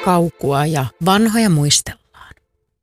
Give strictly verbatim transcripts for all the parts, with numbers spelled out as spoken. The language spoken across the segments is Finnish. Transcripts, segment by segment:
kaukua ja vanhoja muistellaan.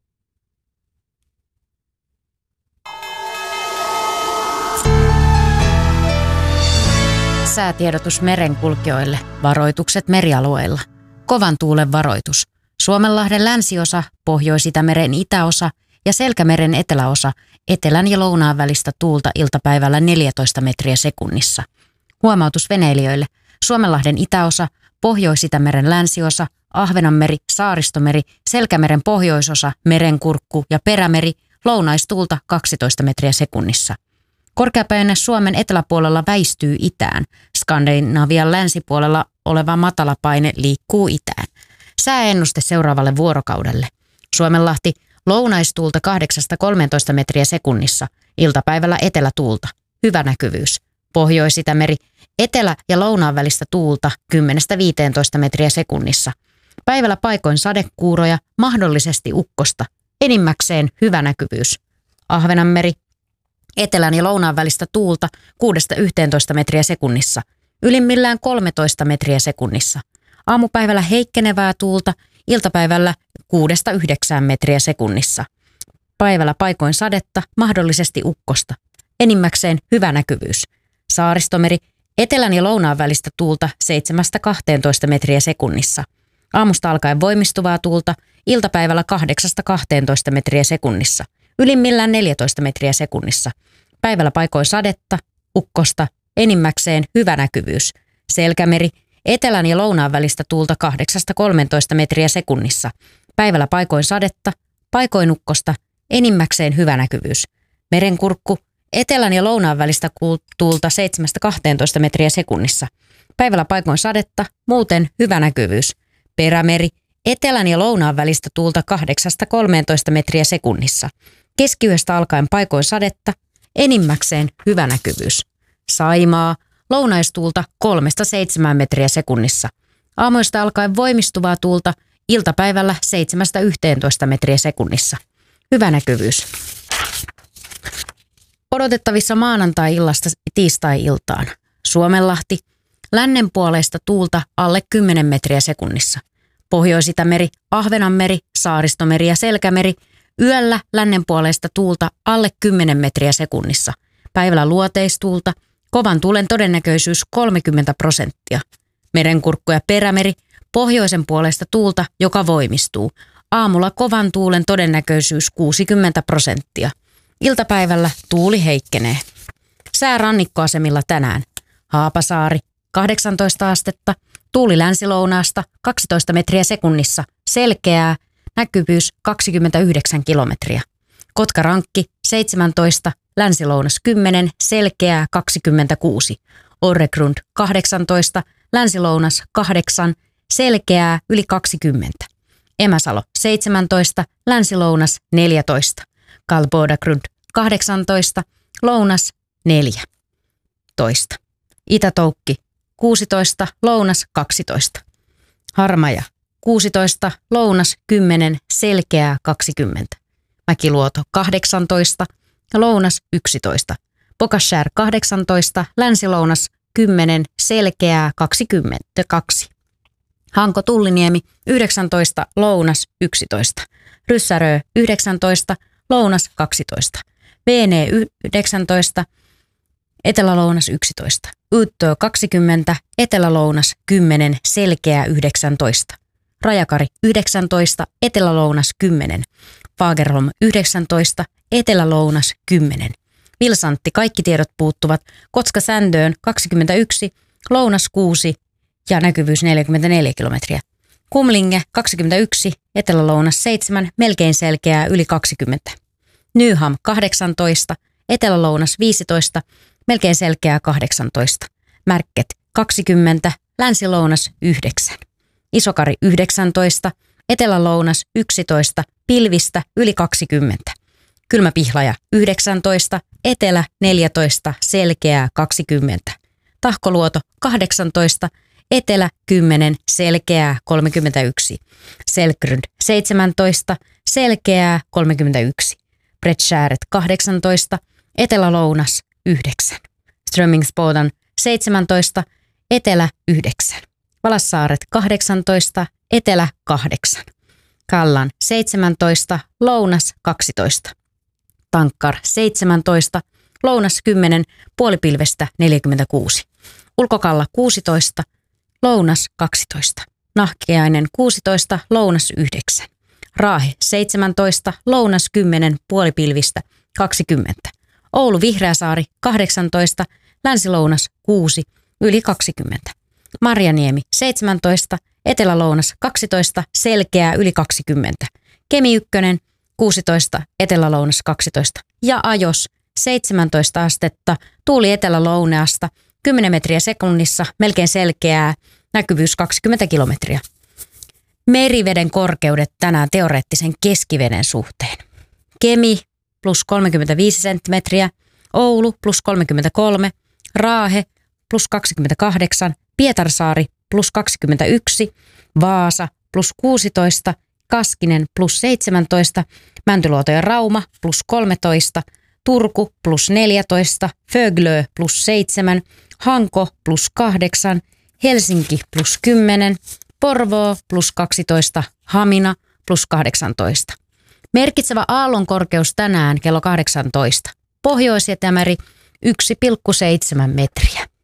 Säätiedotus merenkulkijoille, varoitukset merialueilla. Kovan tuulen varoitus. Suomenlahden länsiosa, Pohjois-Itämeren itäosa ja Selkämeren eteläosa, etelän ja lounaan välistä tuulta iltapäivällä neljätoista metriä sekunnissa. Huomautus veneilijöille. Suomenlahden itäosa, Pohjois-Itämeren länsiosa, Ahvenanmeri, Saaristomeri, Selkämeren pohjoisosa, Merenkurkku ja Perämeri, lounaistuulta kaksitoista metriä sekunnissa. Korkeapaine Suomen eteläpuolella väistyy itään. Skandinavian länsipuolella oleva matalapaine liikkuu itään. Sääennuste seuraavalle vuorokaudelle. Suomenlahti, lounaistuulta kahdeksasta kolmeentoista metriä sekunnissa, iltapäivällä etelätuulta, hyvä näkyvyys. Pohjois-Itämeri, etelä- ja lounaan välistä tuulta kymmenestä viiteentoista metriä sekunnissa. Päivällä paikoin sadekuuroja, mahdollisesti ukkosta, enimmäkseen hyvä näkyvyys. Ahvenanmeri, etelän ja lounaan välistä tuulta kuudesta yhteentoista metriä sekunnissa, ylimmillään kolmetoista metriä sekunnissa. Aamupäivällä heikkenevää tuulta, iltapäivällä kuudesta yhdeksään metriä sekunnissa. Päivällä paikoin sadetta, mahdollisesti ukkosta, enimmäkseen hyvä näkyvyys. Saaristomeri, etelän ja lounaan välistä tuulta seitsemästä kahteentoista metriä sekunnissa. Aamusta alkaen voimistuvaa tuulta, iltapäivällä kahdeksasta kahteentoista metriä sekunnissa, ylimmillään neljätoista metriä sekunnissa. Päivällä paikoin sadetta, ukkosta, enimmäkseen hyvä näkyvyys. Selkämeri, etelän ja lounaan välistä tuulta kahdeksasta kolmeentoista metriä sekunnissa. Päivällä paikoin sadetta, paikoin ukkosta, enimmäkseen hyvä näkyvyys. Merenkurkku, etelän ja lounaan välistä tuulta seitsemästä kahteentoista metriä sekunnissa. Päivällä paikoin sadetta, muuten hyvä näkyvyys. Perämeri, etelän ja lounaan välistä tuulta kahdeksasta kolmeentoista metriä sekunnissa. Keskiyöstä alkaen paikoin sadetta, enimmäkseen hyvä näkyvyys. Saimaa, lounaistuulta kolmesta seitsemään metriä sekunnissa. Aamuista alkaen voimistuvaa tuulta, iltapäivällä seitsemästä yhteentoista metriä sekunnissa. Hyvä näkyvyys. Odotettavissa maanantai-illasta tiistai-iltaan. Suomenlahti, lännenpuoleista tuulta alle kymmenen metriä sekunnissa. Pohjois-Itämeri, Ahvenanmeri, Saaristomeri ja Selkämeri, yöllä lännenpuoleista tuulta alle kymmenen metriä sekunnissa. Päivällä luoteistuulta, kovan tuulen todennäköisyys kolmekymmentä prosenttia. Merenkurkku ja Perämeri, pohjoisen puolesta tuulta, joka voimistuu. Aamulla kovan tuulen todennäköisyys kuusikymmentä prosenttia. Iltapäivällä tuuli heikkenee. Sää rannikkoasemilla tänään. Haapasaari, kahdeksantoista astetta, tuuli länsilounaasta, kaksitoista metriä sekunnissa, selkeää, näkyvyys kaksikymmentäyhdeksän kilometriä. Kotkarankki, seitsemäntoista, länsilounas kymmenen, selkeää kaksikymmentäkuusi. Orregrund, kahdeksantoista, länsilounas kahdeksan, selkeää yli kaksikymmentä. Emäsalo, seitsemäntoista, länsilounas neljätoista. Kalbodagrund, kahdeksantoista, lounas neljätoista. Itätoukki, kuusitoista, lounas kaksitoista. Harmaja, kuusitoista, lounas kymmenen, selkeää kaksikymmentä. Mäkiluoto, kahdeksantoista, lounas yksitoista. Pokashär, kahdeksantoista, länsilounas kymmenen, selkeää kaksikymmentäkaksi. Hanko Tulliniemi, yhdeksäntoista, lounas yksitoista. Ryssärö, yhdeksäntoista, lounas kaksitoista. Veene, yhdeksäntoista, etelälounas yksitoista. Uttö kaksikymmentä, etelälounas kymmenen, selkeää yhdeksäntoista. Rajakari yhdeksäntoista, etelälounas kymmenen. Fagerholm yhdeksäntoista, etelälounas kymmenen. Vilsantti, kaikki tiedot puuttuvat. Kotska Sändöön kaksikymmentäyksi, lounas kuusi ja näkyvyys neljäkymmentäneljä kilometriä. Kumlinge kaksikymmentäyksi, etelälounas seitsemän, melkein selkeää yli kaksikymmentä. Nyham kahdeksantoista, etelälounas viisitoista, melkein selkeää kahdeksantoista. Märket kaksikymmentä, länsilounas yhdeksän. Isokari yhdeksäntoista, etelälounas yksitoista, pilvistä yli kaksikymmentä. Kylmäpihlaja yhdeksäntoista, etelä neljätoista, selkeää kaksikymmentä. Tahkoluoto kahdeksantoista, etelä kymmenen, selkeää kolmekymmentäyksi. Selkrund seitsemäntoista, selkeää kolmekymmentäyksi. Bredskääret kahdeksantoista, etelälounas yhdeksän. Strömmingsbodan seitsemäntoista, etelä yhdeksän. Valassaaret kahdeksantoista, etelä kahdeksan. Kallan seitsemäntoista, lounas kaksitoista. Tankkar seitsemäntoista, lounas kymmenen, puolipilvestä neljäkymmentäkuusi. Ulkokalla kuusitoista, lounas kaksitoista. Nahkiainen kuusitoista, lounas yhdeksän. Raahe seitsemäntoista, lounas kymmenen, puolipilvistä kaksikymmentä. Oulu Vihreäsaari kahdeksantoista, länsilounas kuusi, yli kaksikymmentä. Marjaniemi seitsemäntoista, etelälounas kaksitoista, selkeää yli kaksikymmentä. Kemi ykkönen kuusitoista, etelälounas kaksitoista. Ja Ajos seitsemäntoista astetta, tuuli etelälouneasta kymmenen metriä sekunnissa, melkein selkeää, näkyvyys kaksikymmentä kilometriä. Meriveden korkeudet tänään teoreettisen keskiveden suhteen. Kemi plus kolmekymmentäviisi senttimetriä, Oulu plus kolmekymmentäkolme, Raahe plus kaksikymmentäkahdeksan, Pietarsaari plus kaksikymmentäyksi, Vaasa plus kuusitoista, Kaskinen plus seitsemäntoista, Mäntyluoto ja Rauma plus kolmetoista, Turku plus neljätoista, Föglö plus seitsemän, Hanko plus kahdeksan, Helsinki plus kymmenen, Porvoo plus kaksitoista, Hamina plus kahdeksantoista. Merkitsevä aallon korkeus tänään kello kahdeksantoista. Pohjois-Itämeri yksi pilkku seitsemän metriä.